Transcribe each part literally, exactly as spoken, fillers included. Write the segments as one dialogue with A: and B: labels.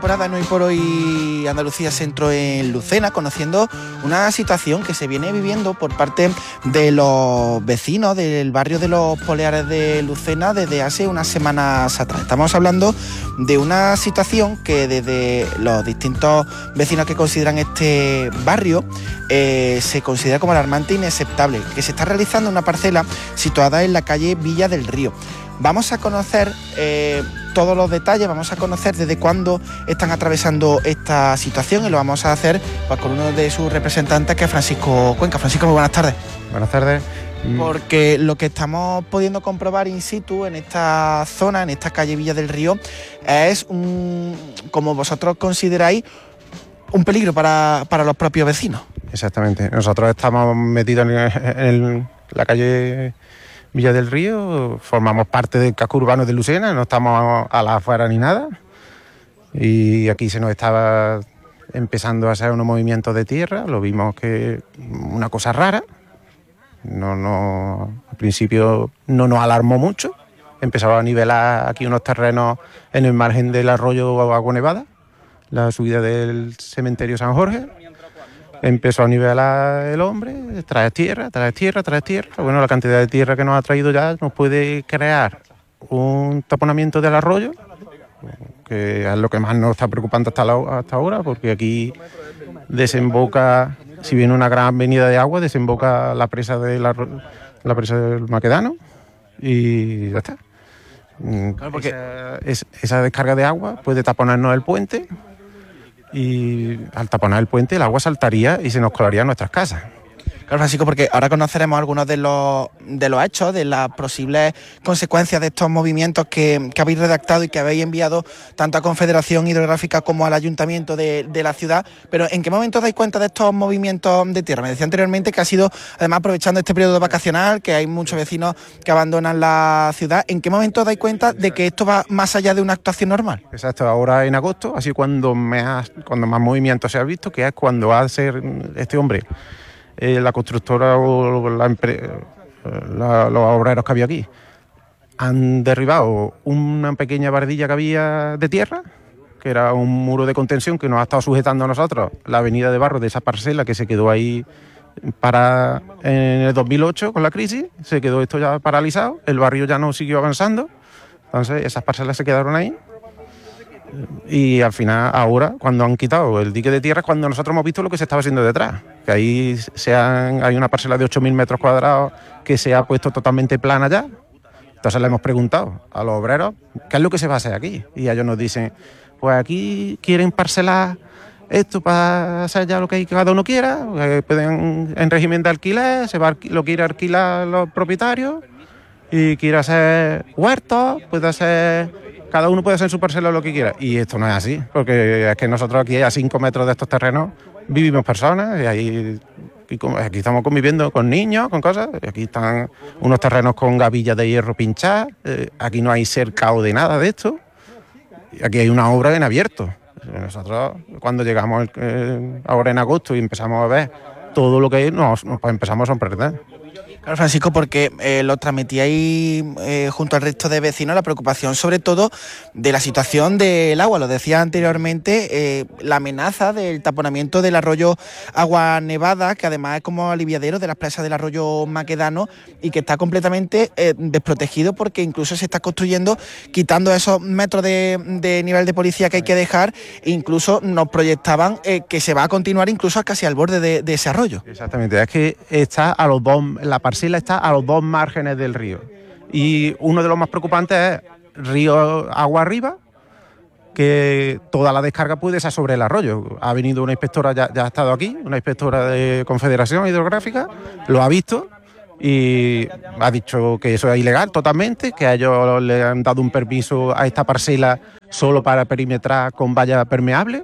A: Labrada en Hoy por Hoy Andalucía Centro en Lucena, conociendo una situación que se viene viviendo por parte de los vecinos del barrio de los Poleares de Lucena desde hace unas semanas atrás. Estamos hablando de una situación que desde los distintos vecinos que consideran este barrio eh, se considera como alarmante e inaceptable, que se está realizando una parcela situada en la calle Villa del Río. Vamos a conocer eh, todos los detalles, vamos a conocer desde cuándo están atravesando esta situación y lo vamos a hacer pues, con uno de sus representantes, que es Francisco Cuenca. Francisco, muy buenas tardes.
B: Buenas tardes.
A: Porque lo que estamos pudiendo comprobar in situ en esta zona, en esta calle Villa del Río, es, un, como vosotros consideráis, un peligro para, para los propios vecinos.
B: Exactamente. Nosotros estamos metidos en, en la calle Villa del Río, formamos parte del casco urbano de Lucena, no estamos a la afuera ni nada. Y aquí se nos estaba empezando a hacer unos movimientos de tierra, lo vimos que una cosa rara. No, no, al principio no nos alarmó mucho. Empezaba a nivelar aquí unos terrenos en el margen del arroyo Agua Nevada, la subida del cementerio San Jorge. Empezó a nivelar el hombre, trae tierra, trae tierra, trae tierra. Bueno, la cantidad de tierra que nos ha traído ya nos puede crear un taponamiento del arroyo, que es lo que más nos está preocupando hasta, la, hasta ahora, porque aquí desemboca, si viene una gran avenida de agua, desemboca la presa, de la, la presa del Maquedano y ya está. Claro, porque esa, esa descarga de agua puede taponarnos el puente. Y al taponar el puente el agua saltaría y se nos colaría en nuestras casas.
A: Claro, Francisco, porque ahora conoceremos algunos de los, de los hechos, de las posibles consecuencias de estos movimientos que, que habéis redactado y que habéis enviado tanto a Confederación Hidrográfica como al Ayuntamiento de, de la ciudad. Pero ¿en qué momento dais cuenta de estos movimientos de tierra? Me decía anteriormente que ha sido, además, aprovechando este periodo vacacional, que hay muchos vecinos que abandonan la ciudad. ¿En qué momento dais cuenta de que esto va más allá de una actuación normal?
B: Exacto, ahora en agosto, así cuando, me ha, cuando más movimiento se ha visto, que es cuando hace este hombre... Eh, la constructora o la empre- la, los obreros que había aquí han derribado una pequeña bardilla que había de tierra, que era un muro de contención que nos ha estado sujetando a nosotros la avenida de barro de esa parcela que se quedó ahí para en el dos mil ocho con la crisis, se quedó esto ya paralizado, el barrio ya no siguió avanzando, entonces esas parcelas se quedaron ahí. Y al final, ahora, cuando han quitado el dique de tierra, es cuando nosotros hemos visto lo que se estaba haciendo detrás. Que ahí se han, hay una parcela de ocho mil metros cuadrados que se ha puesto totalmente plana ya. Entonces le hemos preguntado a los obreros qué es lo que se va a hacer aquí. Y ellos nos dicen, pues aquí quieren parcelar esto para hacer ya lo que cada uno quiera. Que pueden, en régimen de alquiler, se va, lo quiere alquilar los propietarios. Y quiere hacer huertos, puede hacer... Cada uno puede hacer en su parcela lo que quiera. Y esto no es así, porque es que nosotros aquí a cinco metros de estos terrenos vivimos personas y ahí, aquí estamos conviviendo con niños, con cosas. Aquí están unos terrenos con gavillas de hierro pinchadas. Eh, aquí no hay cercado de nada de esto. Aquí hay una obra en abierto. Nosotros cuando llegamos eh, ahora en agosto y empezamos a ver todo lo que hay, nos, nos empezamos a sorprender.
A: Claro, Francisco, porque eh, lo transmitíais eh, junto al resto de vecinos la preocupación sobre todo de la situación del agua. Lo decía anteriormente, eh, la amenaza del taponamiento del arroyo Agua Nevada, que además es como aliviadero de las presas del arroyo Maquedano y que está completamente eh, desprotegido porque incluso se está construyendo quitando esos metros de, de nivel de policía que hay que dejar. Incluso nos proyectaban eh, que se va a continuar incluso casi al borde de, de ese arroyo.
B: Exactamente, es que está a los dos, la parcela está a los dos márgenes del río. Y uno de los más preocupantes es río agua arriba, que toda la descarga puede ser sobre el arroyo. Ha venido una inspectora, ya, ya ha estado aquí, una inspectora de Confederación Hidrográfica, lo ha visto y ha dicho que eso es ilegal totalmente, que a ellos le han dado un permiso a esta parcela solo para perimetrar con valla permeable,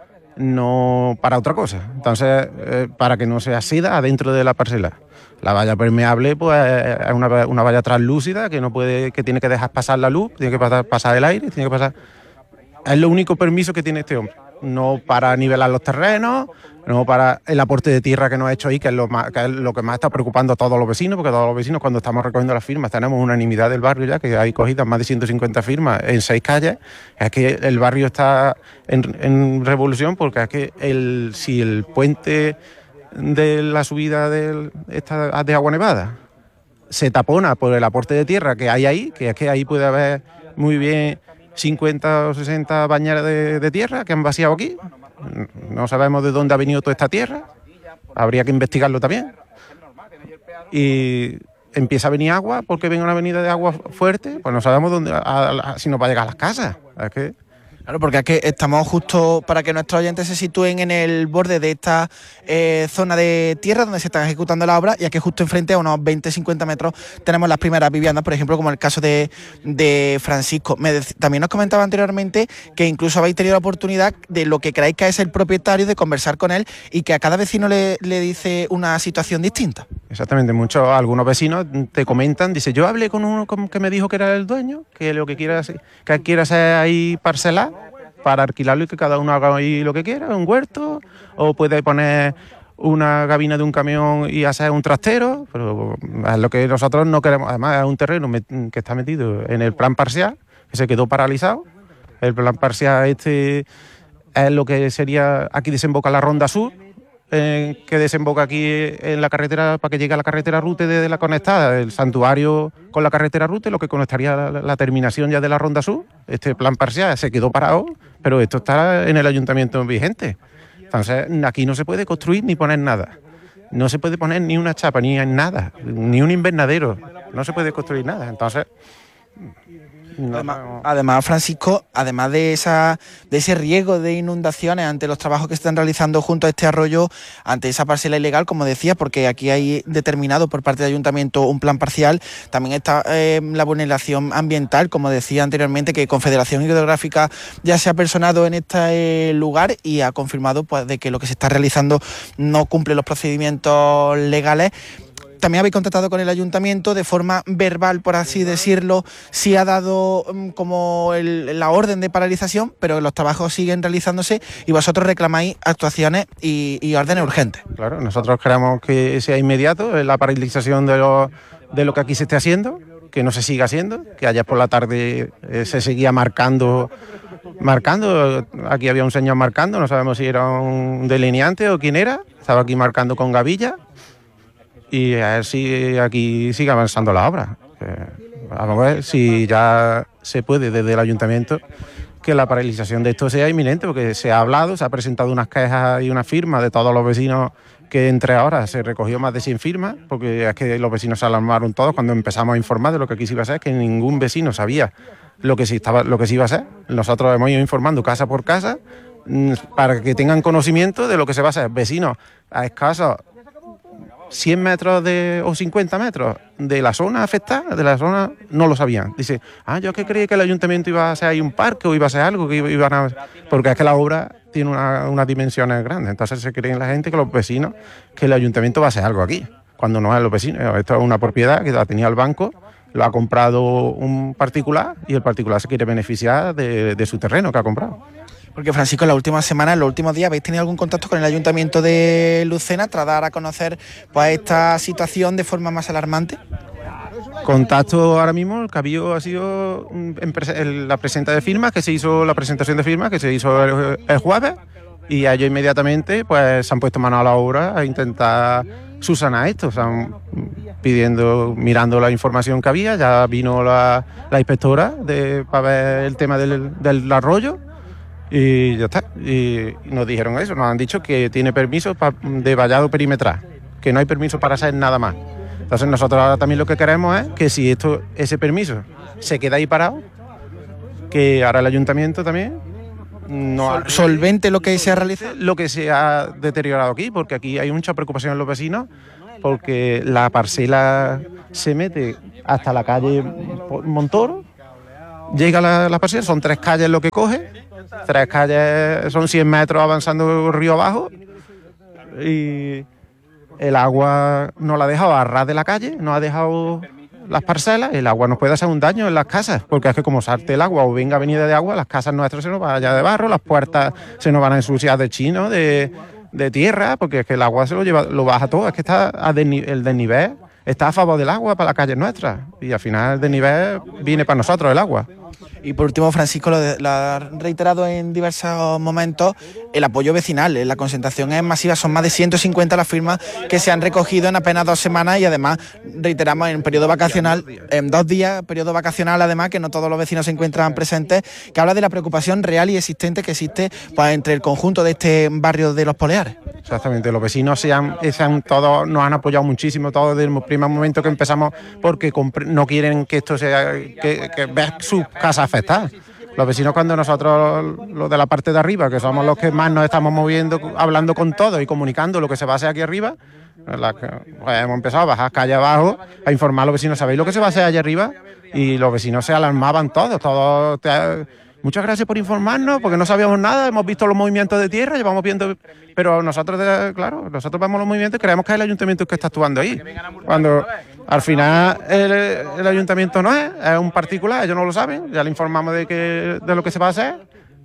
B: no para otra cosa. Entonces, eh, para que no se asida adentro de la parcela. La valla permeable pues es una, una valla translúcida que no puede, que tiene que dejar pasar la luz, tiene que pasar, pasar el aire, tiene que pasar. Es lo único permiso que tiene este hombre. no para nivelar los terrenos, no para el aporte de tierra que nos ha hecho ahí, que es lo, más, que es lo que más está preocupando a todos los vecinos, porque todos los vecinos cuando estamos recogiendo las firmas tenemos unanimidad del barrio ya, que hay cogidas más de ciento cincuenta firmas en seis calles. Es que el barrio está en, en revolución, porque es que el, si el puente de la subida de, esta, de Agua Nevada se tapona por el aporte de tierra que hay ahí, que es que ahí puede haber muy bien cincuenta o sesenta bañeras de, de tierra que han vaciado aquí. No sabemos de dónde ha venido toda esta tierra, habría que investigarlo también. Y empieza a venir agua, porque viene una avenida de agua fuerte, pues no sabemos dónde, a, a, si nos va a llegar a las casas. Es que
A: Claro, porque es que estamos justo para que nuestros oyentes se sitúen en el borde de esta eh, zona de tierra donde se está ejecutando la obra, y aquí justo enfrente, a unos veinte a cincuenta metros, tenemos las primeras viviendas, por ejemplo, como el caso de, de Francisco. Me dec- también nos comentaba anteriormente que incluso habéis tenido la oportunidad de lo que creéis que es el propietario, de conversar con él, y que a cada vecino le, le dice una situación distinta.
B: exactamente, muchos, algunos vecinos te comentan, dice, yo hablé con uno que me dijo que era el dueño, que lo que quiere hacer, que quiere hacer ahí parcelar para alquilarlo y que cada uno haga ahí lo que quiera, un huerto, o puede poner una gabina de un camión y hacer un trastero, pero es lo que nosotros no queremos. Además es un terreno que está metido en el plan parcial, que se quedó paralizado. El plan parcial este es lo que sería, aquí desemboca la Ronda Sur, eh, que desemboca aquí en la carretera, para que llegue a la carretera Rute de, de la conectada, el santuario con la carretera Rute, lo que conectaría la, la terminación ya de la Ronda Sur. Este plan parcial se quedó parado, pero esto está en el ayuntamiento vigente. Entonces aquí no se puede construir ni poner nada. No se puede poner ni una chapa, ni nada, ni un invernadero. No se puede construir nada. Entonces No,
A: además,
B: no.
A: además, Francisco, además de esa de ese riesgo de inundaciones ante los trabajos que se están realizando junto a este arroyo, ante esa parcela ilegal, como decía, porque aquí hay determinado por parte del ayuntamiento un plan parcial, también está eh, la vulneración ambiental, como decía anteriormente, que Confederación Hidrográfica ya se ha personado en este eh, lugar y ha confirmado, pues, de que lo que se está realizando no cumple los procedimientos legales. También habéis contactado con el ayuntamiento de forma verbal, por así decirlo, sí ha dado um, como el, la orden de paralización, pero los trabajos siguen realizándose y vosotros reclamáis actuaciones y, y órdenes urgentes.
B: Claro, nosotros queremos que sea inmediato la paralización de lo, de lo que aquí se esté haciendo, que no se siga haciendo, que ayer por la tarde eh, se seguía marcando, marcando, aquí había un señor marcando, no sabemos si era un delineante o quién era, estaba aquí marcando con gavilla. Y a ver si aquí sigue avanzando la obra. Eh, vamos a ver si ya se puede desde el ayuntamiento que la paralización de esto sea inminente, porque se ha hablado, se ha presentado unas quejas y unas firmas de todos los vecinos, que entre ahora se recogió más de cien firmas, porque es que los vecinos se alarmaron todos cuando empezamos a informar de lo que aquí se iba a hacer, que ningún vecino sabía lo que, se estaba, lo que se iba a hacer. Nosotros hemos ido informando casa por casa para que tengan conocimiento de lo que se va a hacer. Vecinos a escasos cien metros de, o cincuenta metros de la zona afectada, de la zona, no lo sabían. Dice, ah, yo que creía que el ayuntamiento iba a hacer ahí un parque o iba a hacer algo, que iban a... porque es que la obra tiene una, unas dimensiones grandes, entonces se creen la gente, que los vecinos, que el ayuntamiento va a hacer algo aquí, cuando no es los vecinos. Esto es una propiedad que la tenía el banco, lo ha comprado un particular y el particular se quiere beneficiar de, de su terreno que ha comprado.
A: Porque, Francisco, en las últimas semanas, en los últimos días, ¿habéis tenido algún contacto con el ayuntamiento de Lucena tras dar a conocer, pues, esta situación de forma más alarmante?
B: Contacto ahora mismo, el que ha habido ha sido en prese- el- la presenta de firmas, que se hizo la presentación de firmas, que se hizo el, el jueves, y ellos inmediatamente pues se han puesto mano a la obra a intentar subsanar esto. O sea, pidiendo, mirando la información que había, ya vino la, la inspectora de, para ver el tema del, del arroyo. Y ya está. Y nos dijeron eso, nos han dicho que tiene permiso pa, de vallado perimetral, que no hay permiso para hacer nada más. Entonces nosotros ahora también lo que queremos es que si esto, ese permiso se queda ahí parado, que ahora el ayuntamiento también no
A: Sol, solvente lo que se ha realizado.
B: lo que se ha deteriorado aquí, porque aquí hay mucha preocupación en los vecinos, porque la parcela se mete hasta la calle Montoro, llega la, la parcela, son tres calles lo que coge. Tres calles, son cien metros avanzando río abajo, y el agua no la ha dejado a ras de la calle, no ha dejado las parcelas, el agua nos puede hacer un daño en las casas, porque es que como salte el agua o venga venida de agua, las casas nuestras se nos van allá de barro, las puertas se nos van a ensuciar de chino, de, de tierra, porque es que el agua se lo lleva, lo baja todo, es que está a desni- el desnivel está a favor del agua para las calles nuestras, y al final el desnivel viene para nosotros el agua.
A: Y por último, Francisco, lo, de, lo ha reiterado en diversos momentos, el apoyo vecinal. La concentración es masiva, son más de ciento cincuenta las firmas que se han recogido en apenas dos semanas y además, reiteramos, en periodo vacacional, en dos días, periodo vacacional además, que no todos los vecinos se encuentran presentes, que habla de la preocupación real y existente que existe pues, entre el conjunto de este barrio de Los Poleares.
B: Exactamente, los vecinos se han, se han, todos nos han apoyado muchísimo, todos desde el primer momento que empezamos, porque no quieren que esto sea, que, que vean sus casas afectadas. Los vecinos, cuando nosotros, los de la parte de arriba, que somos los que más nos estamos moviendo, hablando con todos y comunicando lo que se va a hacer aquí arriba, la, pues hemos empezado a bajar calle abajo a informar a los vecinos, ¿sabéis lo que se va a hacer allá arriba? Y los vecinos se alarmaban todos, todos... Te, muchas gracias por informarnos, porque no sabíamos nada, hemos visto los movimientos de tierra, llevamos viendo... Pero nosotros, claro, nosotros vemos los movimientos y creemos que es el ayuntamiento que está actuando ahí. Cuando al final el, el ayuntamiento no es, es un particular, ellos no lo saben, ya le informamos de, que, de lo que se va a hacer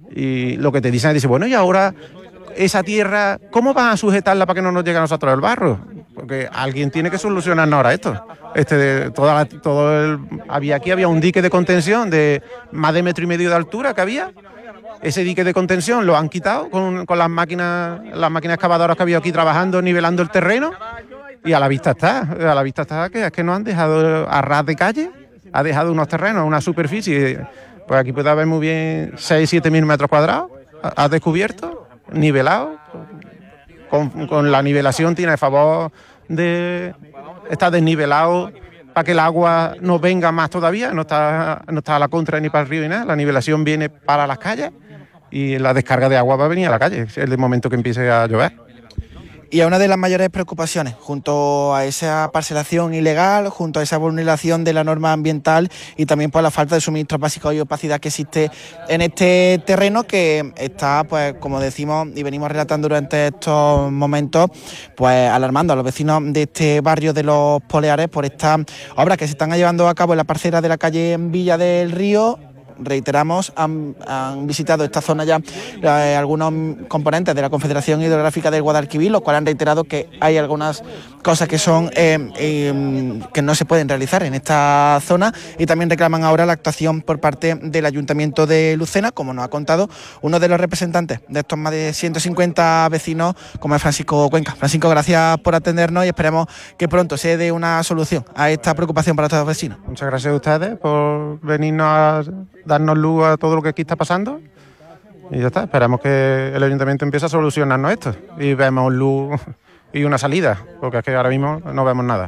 B: y lo que te dicen es, dice, bueno, y ahora esa tierra, ¿cómo van a sujetarla para que no nos llegue a nosotros el barro? Porque alguien tiene que solucionarnos ahora esto. Este de, toda la, todo el, había aquí había un dique de contención de más de metro y medio de altura que había. Ese dique de contención lo han quitado con, con las máquinas las máquinas excavadoras que había aquí trabajando, nivelando el terreno, y a la vista está, a la vista está que es que nos han dejado a ras de calle, ha dejado unos terrenos, una superficie, pues aquí puede haber muy bien seis, siete mil metros cuadrados, ha descubierto, nivelado, con, con la nivelación tiene a favor de... está desnivelado para que el agua no venga más todavía, no está, no está a la contra ni para el río ni nada, la nivelación viene para las calles y la descarga de agua va a venir a la calle, es el momento que empiece a llover.
A: Y a una de las mayores preocupaciones, junto a esa parcelación ilegal, junto a esa vulneración de la norma ambiental y también por la falta de suministros básicos y opacidad que existe en este terreno, que está, pues como decimos y venimos relatando durante estos momentos, pues alarmando a los vecinos de este barrio de Los Poleares por estas obras que se están llevando a cabo en la parcela de la calle Villa del Río. Reiteramos, han, han visitado esta zona ya eh, algunos componentes de la Confederación Hidrográfica del Guadalquivir, los cuales han reiterado que hay algunas cosas que son eh, eh, que no se pueden realizar en esta zona, y también reclaman ahora la actuación por parte del Ayuntamiento de Lucena, como nos ha contado uno de los representantes de estos más de ciento cincuenta vecinos, como es Francisco Cuenca. Francisco, gracias por atendernos y esperemos que pronto se dé una solución a esta preocupación para todos los vecinos.
B: Muchas gracias a ustedes por venirnos a darnos luz a todo lo que aquí está pasando y ya está, esperamos que el ayuntamiento empiece a solucionarnos esto y vemos luz y una salida, porque es que ahora mismo no vemos nada.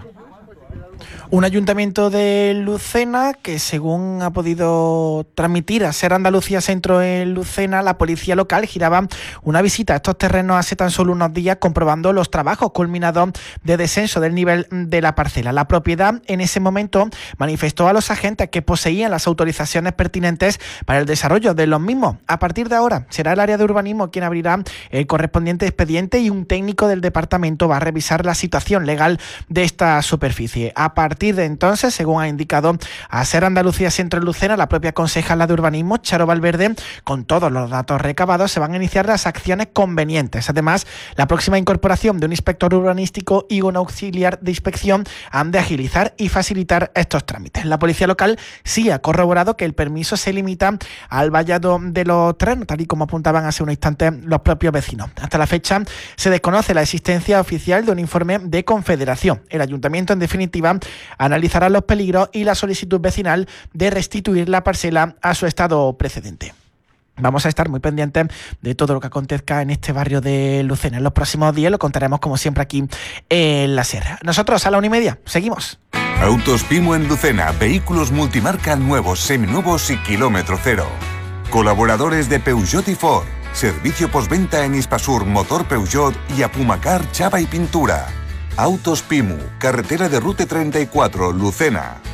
A: Un ayuntamiento de Lucena que, según ha podido transmitir a Ser Andalucía Centro en Lucena, la policía local giraba una visita a estos terrenos hace tan solo unos días, comprobando los trabajos culminados de descenso del nivel de la parcela. La propiedad en ese momento manifestó a los agentes que poseían las autorizaciones pertinentes para el desarrollo de los mismos. A partir de ahora será el área de urbanismo quien abrirá el correspondiente expediente y un técnico del departamento va a revisar la situación legal de esta superficie. A partir de entonces, según ha indicado a Ser Andalucía Centro en Lucena, la propia concejala de urbanismo, Charo Valverde, con todos los datos recabados se van a iniciar las acciones convenientes. Además, la próxima incorporación de un inspector urbanístico y un auxiliar de inspección han de agilizar y facilitar estos trámites. La policía local sí ha corroborado que el permiso se limita al vallado de los terrenos, tal y como apuntaban hace un instante los propios vecinos. Hasta la fecha se desconoce la existencia oficial de un informe de Confederación. El ayuntamiento, en definitiva, analizará los peligros y la solicitud vecinal de restituir la parcela a su estado precedente. Vamos a estar muy pendientes de todo lo que acontezca en este barrio de Lucena. En los próximos días lo contaremos, como siempre, aquí en La Sierra. Nosotros a la una y media seguimos.
C: Autos Pimu en Lucena, vehículos multimarca nuevos, seminuevos y kilómetro cero. Colaboradores de Peugeot y Ford. Servicio postventa en Hispasur, Motor Peugeot y Apumacar, Chapa y Pintura. Autos Pimu, carretera de Rute treinta y cuatro, Lucena.